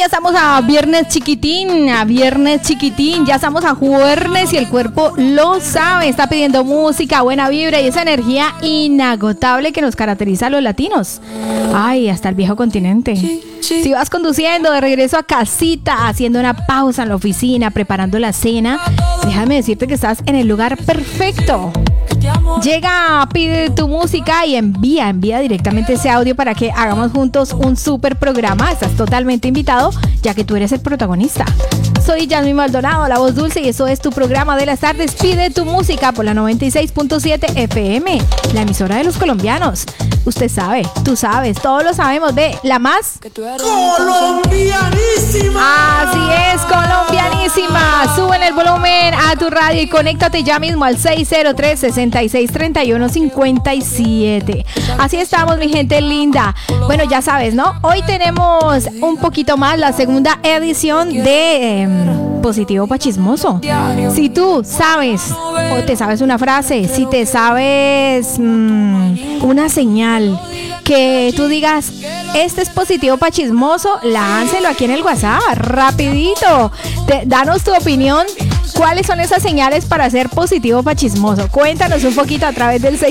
ya estamos a viernes chiquitín, ya estamos a jueves y el cuerpo lo sabe, está pidiendo música, buena vibra y esa energía inagotable que nos caracteriza a los latinos. Ay, hasta el viejo continente. Si vas conduciendo de regreso a casita, haciendo una pausa en la oficina, preparando la cena, déjame decirte que estás en el lugar perfecto. Llega, pide tu música y envía directamente ese audio para que hagamos juntos un super programa. Estás totalmente invitado, ya que tú eres el protagonista. Soy Yasmín Maldonado, la voz dulce, y eso es tu programa de las tardes. Pide tu música por la 96.7 FM, la emisora de los colombianos. Usted sabe, tú sabes, todos lo sabemos. Ve, la más colombianísima. Así es, colombianísima. Súbele el volumen a tu radio y conéctate ya mismo al 603-6631-57. Así estamos, mi gente linda. Bueno, ya sabes, ¿no? Hoy tenemos un poquito más la segunda edición de Positivo pa' Chismoso. Si tú sabes o te sabes una frase, si te sabes una señal que tú digas, este es positivo pa' chismoso, láncelo aquí en el WhatsApp, rapidito. Danos tu opinión. ¿Cuáles son esas señales para ser positivo pa' chismoso? Cuéntanos un poquito a través del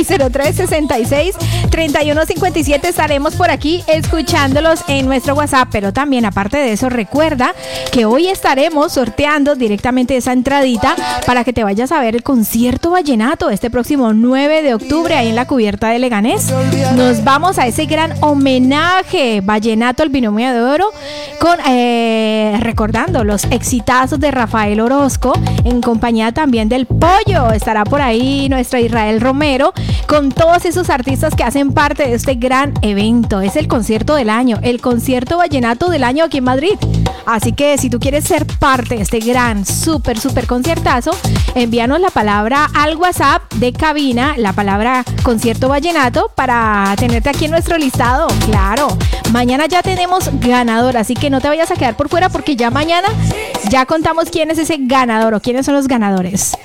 603-6631-57. Estaremos por aquí escuchándolos en nuestro WhatsApp. Pero también, aparte de eso, recuerda que hoy estaremos sorteando directamente esa entradita para que te vayas a ver el concierto vallenato este próximo 9 de octubre ahí en la cubierta de Leganés. Nos vamos a ese gran homenaje vallenato al binomio de oro con recordando los exitazos de Rafael Orozco, en compañía también del Pollo. Estará por ahí nuestra Israel Romero con todos esos artistas que hacen parte de este gran evento. Es el concierto del año, el concierto vallenato del año aquí en Madrid. Así que si tú quieres ser parte de este gran, súper conciertazo, envíanos la palabra al WhatsApp de cabina, la palabra concierto vallenato, para tenerte aquí en nuestro listado. Claro, mañana ya tenemos ganador, así que no te vayas a quedar por fuera porque ya mañana ya contamos quién es ese ganador o quiénes son los ganadores.